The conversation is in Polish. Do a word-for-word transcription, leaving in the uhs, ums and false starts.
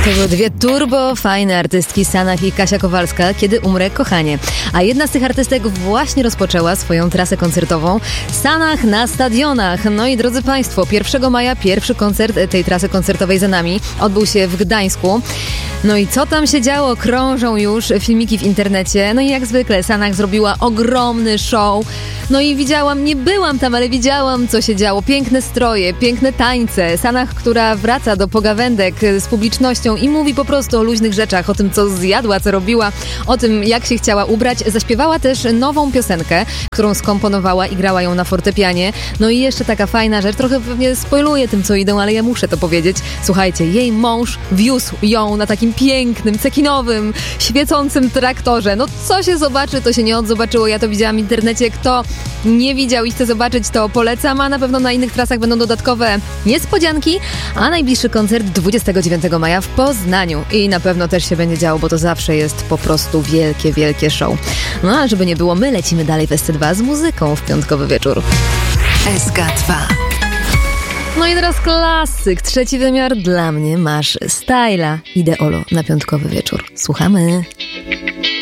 To były dwie turbo fajne artystki, Sanach i Kasia Kowalska, Kiedy umrę, kochanie. A jedna z tych artystek właśnie rozpoczęła swoją trasę koncertową. Sanach na stadionach. No i drodzy Państwo, pierwszego maja pierwszy koncert tej trasy koncertowej za nami. Odbył się w Gdańsku. No i co tam się działo? Krążą już filmiki w internecie. No i jak zwykle Sanach zrobiła ogromny show. No i widziałam, nie byłam tam, ale widziałam, co się działo. Piękne stroje, piękne tańce. Sanach, która wraca do pogawędek z publicznością i mówi po prostu o luźnych rzeczach, o tym, co zjadła, co robiła, o tym, jak się chciała ubrać. Zaśpiewała też nową piosenkę, którą skomponowała i grała ją na fortepianie. No i jeszcze taka fajna rzecz, trochę pewnie spoiluję tym, co idą, ale ja muszę to powiedzieć. Słuchajcie, jej mąż wiózł ją na takim pięknym, cekinowym, świecącym traktorze. No co się zobaczy, to się nie odzobaczyło. Ja to widziałam w internecie. Kto nie widział i chce zobaczyć, to polecam, a na pewno na innych trasach będą dodatkowe niespodzianki, a najbliższy koncert dwudziestego dziewiątego maja w Poznaniu i na pewno też się będzie działo, bo to zawsze jest po prostu wielkie, wielkie show. No a żeby nie było, my lecimy dalej w S C dwa z muzyką w piątkowy wieczór. S K dwa. No i teraz klasyk, trzeci wymiar. Dla mnie masz styla. Ideolo na piątkowy wieczór. Słuchamy.